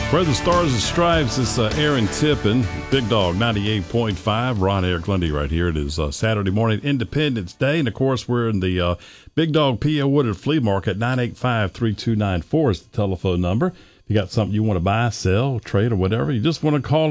Where the Stars and Stripes, it's Aaron Tippin, Big Dog 98.5, Ron Eric Lundy right here. It is Saturday morning, Independence Day, and of course we're in the Big Dog P.O. Woodard Flea Market. 985-3294 is the telephone number. If you got something you want to buy, sell, trade, or whatever, you just want to call